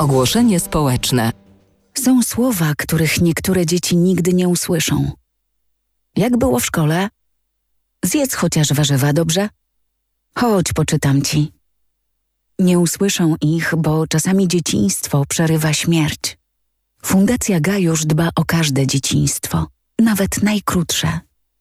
Ogłoszenie społeczne. Są słowa, których niektóre dzieci nigdy nie usłyszą. Jak było w szkole? Zjedz chociaż warzywa, dobrze? Chodź, poczytam ci. Nie usłyszą ich, bo czasami dzieciństwo przerywa śmierć. Fundacja Gajusz dba o każde dzieciństwo, nawet najkrótsze.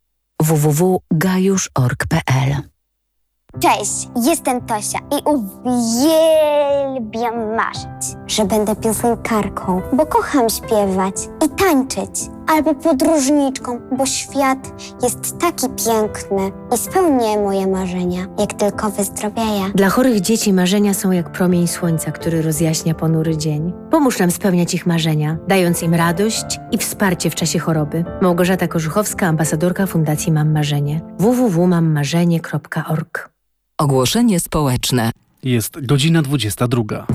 www.gajusz.org.pl. Cześć, jestem Tosia i uwielbiam marzyć, że będę piosenkarką, bo kocham śpiewać i tańczyć, albo podróżniczką, bo świat jest taki piękny i spełnię moje marzenia, jak tylko wyzdrowieję. Dla chorych dzieci marzenia są jak promień słońca, który rozjaśnia ponury dzień. Pomóż nam spełniać ich marzenia, dając im radość i wsparcie w czasie choroby. Małgorzata Korzuchowska, ambasadorka Fundacji Mam Marzenie. www.mammarzenie.org. Ogłoszenie społeczne. Jest godzina 22.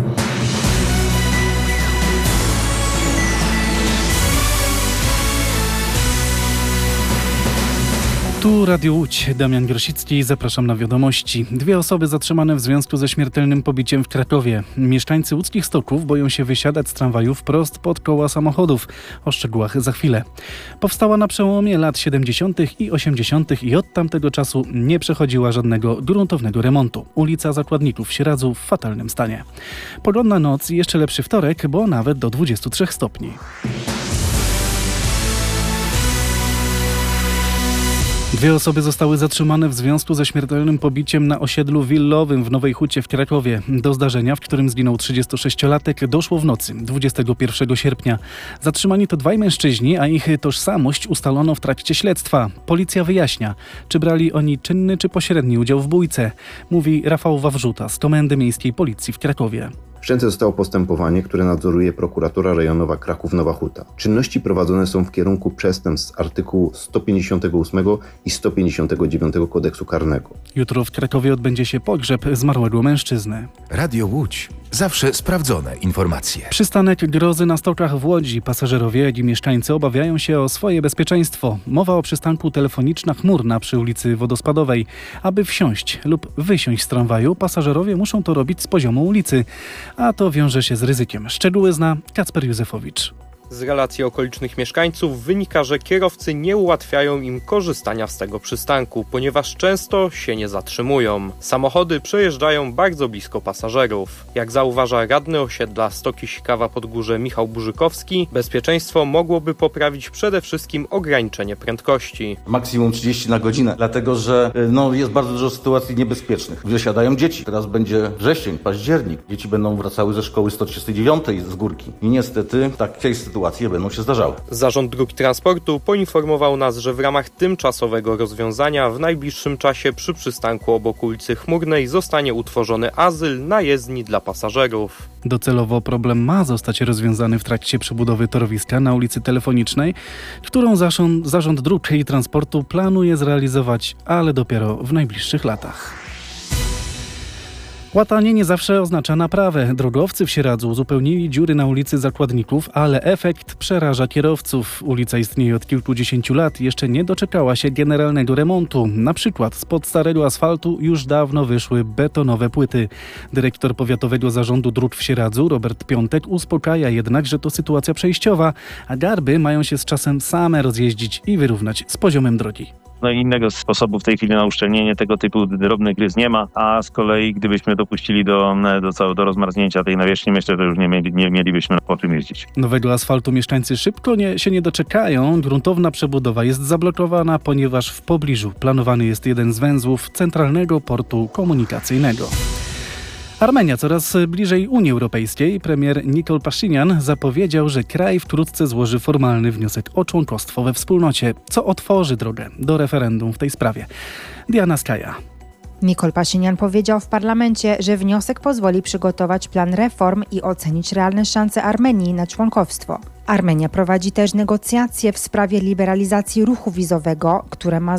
Tu Radio Łódź, Damian Grosicki, zapraszam na wiadomości. 2 osoby zatrzymane w związku ze śmiertelnym pobiciem w Krakowie. Mieszkańcy łódzkich Stoków boją się wysiadać z tramwajów prost pod koła samochodów. O szczegółach za chwilę. Powstała na przełomie lat 70. i 80. i od tamtego czasu nie przechodziła żadnego gruntownego remontu. Ulica Zakładników w Sieradzu w fatalnym stanie. Pogodna noc i jeszcze lepszy wtorek, bo nawet do 23 stopni. 2 osoby zostały zatrzymane w związku ze śmiertelnym pobiciem na osiedlu willowym w Nowej Hucie w Krakowie. Do zdarzenia, w którym zginął 36-latek, doszło w nocy 21 sierpnia. Zatrzymani to 2 mężczyźni, a ich tożsamość ustalono w trakcie śledztwa. Policja wyjaśnia, czy brali oni czynny czy pośredni udział w bójce, mówi Rafał Wawrzuta z Komendy Miejskiej Policji w Krakowie. Wszczęte zostało postępowanie, które nadzoruje prokuratura rejonowa Kraków-Nowa Huta. Czynności prowadzone są w kierunku przestępstw z artykułu 158 i 159 Kodeksu Karnego. Jutro w Krakowie odbędzie się pogrzeb zmarłego mężczyzny. Radio Łódź. Zawsze sprawdzone informacje. Przystanek Grozy na Stokach w Łodzi. Pasażerowie, jak i mieszkańcy obawiają się o swoje bezpieczeństwo. Mowa o przystanku Telefoniczna Chmurna przy ulicy Wodospadowej. Aby wsiąść lub wysiąść z tramwaju, pasażerowie muszą to robić z poziomu ulicy. A to wiąże się z ryzykiem. Szczegóły zna Kacper Józefowicz. Z relacji okolicznych mieszkańców wynika, że kierowcy nie ułatwiają im korzystania z tego przystanku, ponieważ często się nie zatrzymują. Samochody przejeżdżają bardzo blisko pasażerów. Jak zauważa radny osiedla Stoki-Sikawa-Podgórze Michał Burzykowski, bezpieczeństwo mogłoby poprawić przede wszystkim ograniczenie prędkości. Maksimum 30 na godzinę, dlatego że jest bardzo dużo sytuacji niebezpiecznych. Wysiadają dzieci. Teraz będzie wrzesień, październik. Dzieci będą wracały ze szkoły 139 z górki. I niestety takiej sytuacje będą się zdarzały. Zarząd Dróg Transportu poinformował nas, że w ramach tymczasowego rozwiązania w najbliższym czasie przy przystanku obok ulicy Chmurnej zostanie utworzony azyl na jezdni dla pasażerów. Docelowo problem ma zostać rozwiązany w trakcie przebudowy torowiska na ulicy Telefonicznej, którą Zarząd Dróg i Transportu planuje zrealizować, ale dopiero w najbliższych latach. Łatanie nie zawsze oznacza naprawę. Drogowcy w Sieradzu uzupełnili dziury na ulicy Zakładników, ale efekt przeraża kierowców. Ulica istnieje od kilkudziesięciu lat i jeszcze nie doczekała się generalnego remontu. Na przykład spod starego asfaltu już dawno wyszły betonowe płyty. Dyrektor Powiatowego Zarządu Dróg w Sieradzu, Robert Piątek, uspokaja jednak, że to sytuacja przejściowa, a garby mają się z czasem same rozjeździć i wyrównać z poziomem drogi. Innego sposobu w tej chwili na uszczelnienie tego typu drobnych gryz nie ma, a z kolei gdybyśmy dopuścili do rozmarznięcia tej nawierzchni, myślę, że już nie mielibyśmy po czym jeździć. Nowego asfaltu mieszkańcy szybko się nie doczekają. Gruntowna przebudowa jest zablokowana, ponieważ w pobliżu planowany jest jeden z węzłów Centralnego Portu Komunikacyjnego. Armenia coraz bliżej Unii Europejskiej. Premier Nikol Paszynian zapowiedział, że kraj wkrótce złoży formalny wniosek o członkostwo we wspólnocie, co otworzy drogę do referendum w tej sprawie. Diana Skaja. Nikol Paszynian powiedział w parlamencie, że wniosek pozwoli przygotować plan reform i ocenić realne szanse Armenii na członkowstwo. Armenia prowadzi też negocjacje w sprawie liberalizacji ruchu wizowego, które ma